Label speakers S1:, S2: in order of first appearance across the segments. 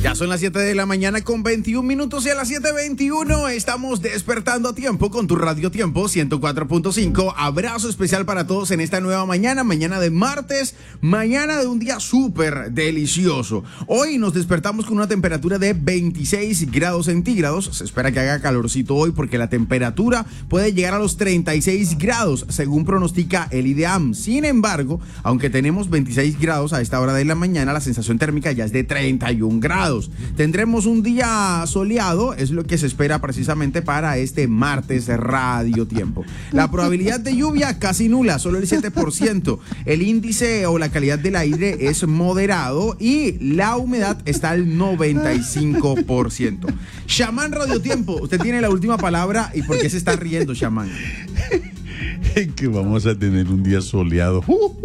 S1: Ya son las 7 de la mañana con 21 minutos y a las 7:21 estamos despertando a tiempo con tu Radio Tiempo 104.5. Abrazo especial para todos en esta nueva mañana, mañana de martes, mañana de un día súper delicioso. Hoy nos despertamos con una temperatura de 26 grados centígrados. Se espera que haga calorcito hoy porque la temperatura puede llegar a los 36 grados, según pronostica el IDEAM. Sin embargo, aunque tenemos 26 grados a esta hora de la mañana, la sensación térmica ya es de 31 grados. Tendremos un día soleado, es lo que se espera precisamente para este martes Radio Tiempo. La probabilidad de lluvia casi nula, solo el 7%. El índice o la calidad del aire es moderado y la humedad está al 95%. Xamán Radio Tiempo, usted tiene la última palabra. ¿Y por qué se está riendo, Xamán?
S2: Que vamos a tener un día soleado.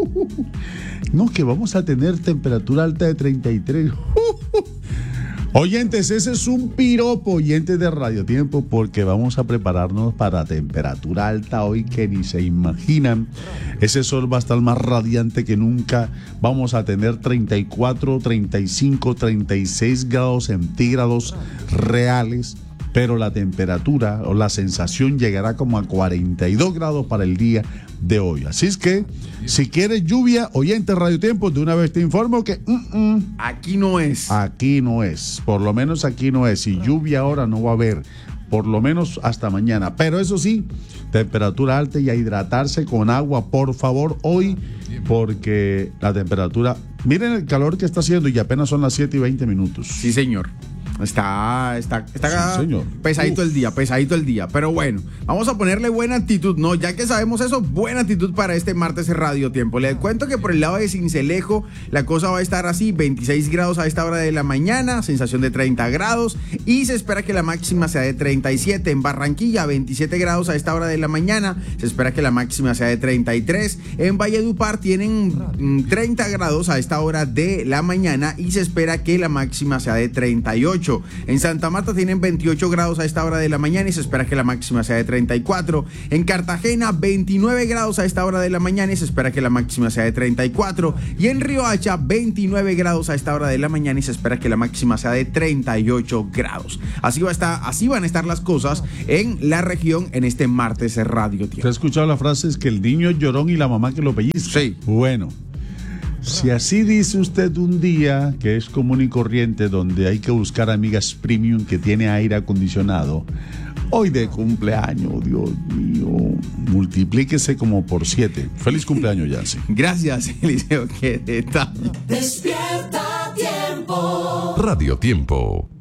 S2: No, que vamos a tener temperatura alta de 33. Oyentes, ese es un piropo, oyentes de Radio Tiempo, porque vamos a prepararnos para temperatura alta hoy que ni se imaginan. Ese sol va a estar más radiante que nunca. Vamos a tener 34, 35, 36 grados centígrados reales. Pero la temperatura o la sensación llegará como a 42 grados para el día de hoy. Así es que, si quieres lluvia, oyente Radio Tiempo, de una vez te informo que
S1: aquí no es.
S2: Aquí no es. Por lo menos aquí no es. Y lluvia ahora no va a haber. Por lo menos hasta mañana. Pero eso sí, temperatura alta y a hidratarse con agua, por favor, hoy. Porque la temperatura... Miren el calor que está haciendo y apenas son las 7:20.
S1: Sí, señor. Está
S2: sí, señor.
S1: pesadito el día, pero bueno, vamos a ponerle buena actitud, ¿no? Ya que sabemos eso, buena actitud para este martes Radio Tiempo. Les cuento que por el lado de Sincelejo la cosa va a estar así, 26 grados a esta hora de la mañana, sensación de 30 grados y se espera que la máxima sea de 37. En Barranquilla, 27 grados a esta hora de la mañana, se espera que la máxima sea de 33. En Valledupar tienen 30 grados a esta hora de la mañana y se espera que la máxima sea de 38. En Santa Marta tienen 28 grados a esta hora de la mañana y se espera que la máxima sea de 34. En Cartagena, 29 grados a esta hora de la mañana y se espera que la máxima sea de 34. Y en Riohacha, 29 grados a esta hora de la mañana y se espera que la máxima sea de 38 grados. Así van a estar las cosas en la región en este martes Radio Tiempo.
S2: ¿Usted ha escuchado la frase? Es que el niño es llorón y la mamá que lo pellizca.
S1: Sí.
S2: Bueno. Si así dice usted un día que es común y corriente, donde hay que buscar amigas premium que tiene aire acondicionado, hoy de cumpleaños, Dios mío, multiplíquese como por 7. Feliz cumpleaños, Yancy.
S1: Gracias, Eliseo, qué detalle.
S3: Despierta Tiempo.
S4: Radio Tiempo.